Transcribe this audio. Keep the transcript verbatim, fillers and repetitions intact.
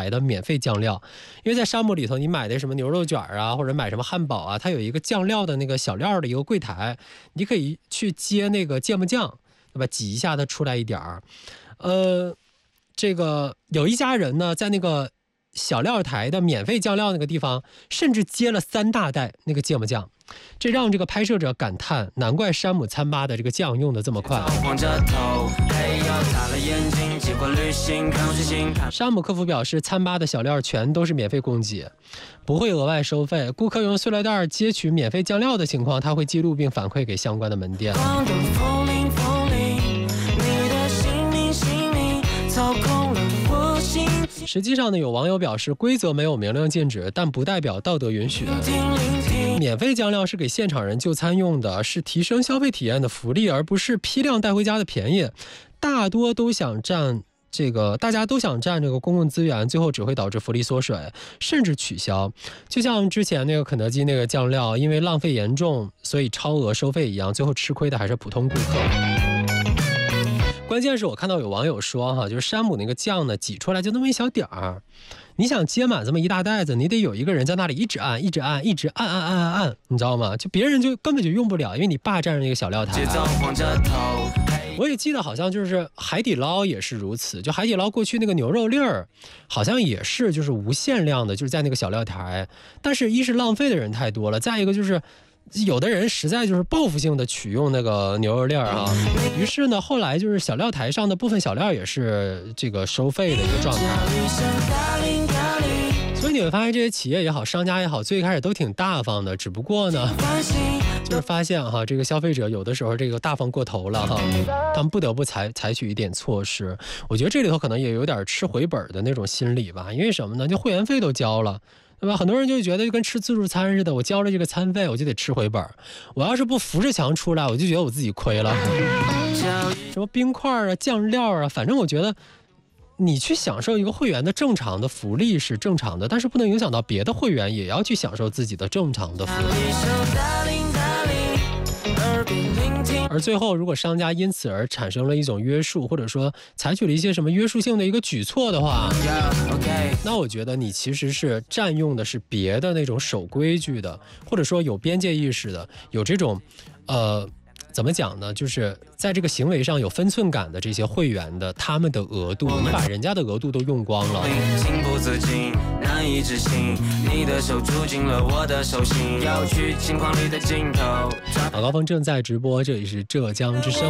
台的免费酱料。因为在山姆里头，你买的什么牛肉卷啊，或者买什么汉堡啊，它有一个酱料的那个小料的一个柜台，你可以去接那个芥末酱，对吧？挤一下它出来一点儿。呃，这个有一家人呢，在那个小料台的免费酱料那个地方，甚至接了三大袋那个芥末酱，这让这个拍摄者感叹，难怪山姆餐吧的这个酱用的这么快。山姆客服表示，餐吧的小料全都是免费供给，不会额外收费。顾客用塑料袋接取免费酱料的情况，他会记录并反馈给相关的门店。实际上呢，有网友表示，规则没有明令禁止，但不代表道德允许。免费酱料是给现场人就餐用的，是提升消费体验的福利，而不是批量带回家的便宜。大多都想占这个，大家都想占这个公共资源，最后只会导致福利缩水，甚至取消。就像之前那个肯德基那个酱料，因为浪费严重，所以超额收费一样，最后吃亏的还是普通顾客。关键是我看到有网友说哈，就是山姆那个酱呢，挤出来就那么一小点儿，你想接满这么一大袋子，你得有一个人在那里一直按一直按一直按按按按按，你知道吗？就别人就根本就用不了，因为你霸占着那个小料台。我也记得好像就是海底捞也是如此，就海底捞过去那个牛肉粒儿好像也是就是无限量的，就是在那个小料台，但是一是浪费的人太多了，再一个就是有的人实在就是报复性的取用那个牛肉粒儿啊，于是呢，后来就是小料台上的部分小料也是这个收费的一个状态。所以你会发现这些企业也好，商家也好，最开始都挺大方的，只不过呢，就是发现哈，这个消费者有的时候这个大方过头了哈，他们不得不采采取一点措施。我觉得这里头可能也有点吃回本的那种心理吧，因为什么呢？就会员费都交了。对吧？很多人就觉得就跟吃自助餐似的，我交了这个餐费，我就得吃回本。我要是不扶着墙出来，我就觉得我自己亏了。什么冰块啊、酱料啊，反正我觉得你去享受一个会员的正常的福利是正常的，但是不能影响到别的会员也要去享受自己的正常的福利。而最后，如果商家因此而产生了一种约束，或者说采取了一些什么约束性的一个举措的话，那我觉得你其实是占用的是别的那种守规矩的，或者说有边界意识的，有这种呃怎么讲呢，就是在这个行为上有分寸感的这些会员的他们的额度，你把人家的额度都用光了，情不自禁难以置信，你的手住进了我的手心，要去情况里的尽头。马高峰正在直播，这里是浙江之声。